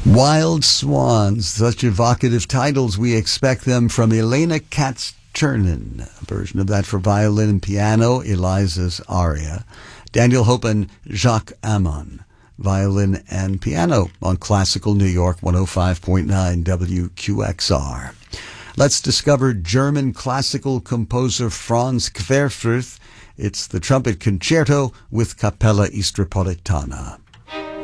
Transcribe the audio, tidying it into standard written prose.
Wild Swans, such evocative titles. We expect them from Elena Katz-Chernin. A version of that for violin and piano, Eliza's aria. Daniel Hope and Jacques Ammon, violin and piano on Classical New York 105.9 WQXR. Let's discover German classical composer Franz Querfurth. It's the trumpet concerto with Capella Istropolitana.